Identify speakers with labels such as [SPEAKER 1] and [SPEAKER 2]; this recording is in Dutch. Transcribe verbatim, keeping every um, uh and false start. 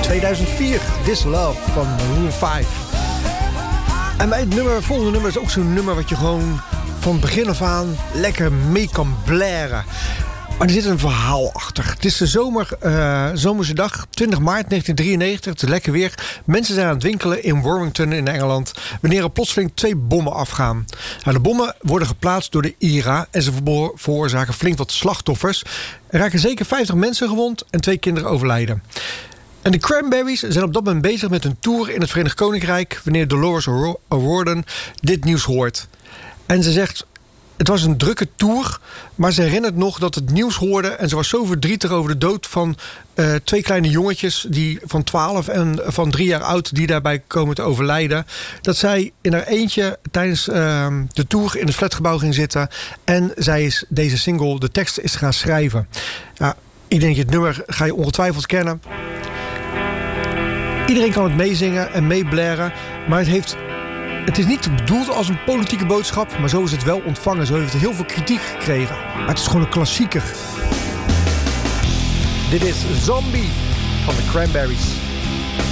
[SPEAKER 1] tweeduizend vier, This Love van Maroon vijf. En bij het nummer, volgende nummer is ook zo'n nummer wat je gewoon van begin af aan lekker mee kan blaren. Maar er zit een verhaal achter. Het is de zomer, uh, zomerse dag, twintig maart negentien drieënnegentig. Het is lekker weer. Mensen zijn aan het winkelen in Warrington in Engeland, wanneer er plotseling twee bommen afgaan. Nou, de bommen worden geplaatst door de I R A en ze veroorzaken flink wat slachtoffers. Er raken zeker vijftig mensen gewond en twee kinderen overlijden. En de Cranberries zijn op dat moment bezig met een tour in het Verenigd Koninkrijk wanneer Dolores O'Riordan dit nieuws hoort. En ze zegt: het was een drukke tour, maar ze herinnert nog dat het nieuws hoorde en ze was zo verdrietig over de dood van uh, twee kleine jongetjes die van twaalf en van drie jaar oud die daarbij komen te overlijden, dat zij in haar eentje tijdens uh, de tour in het flatgebouw ging zitten en zij is deze single, de tekst is gaan schrijven. Ja, ik denk, het nummer ga je ongetwijfeld kennen. Iedereen kan het meezingen en meeblaren, maar het heeft... Het is niet bedoeld als een politieke boodschap, maar zo is het wel ontvangen. Zo heeft het heel veel kritiek gekregen. Maar het is gewoon een klassieker. Dit is Zombie van de Cranberries.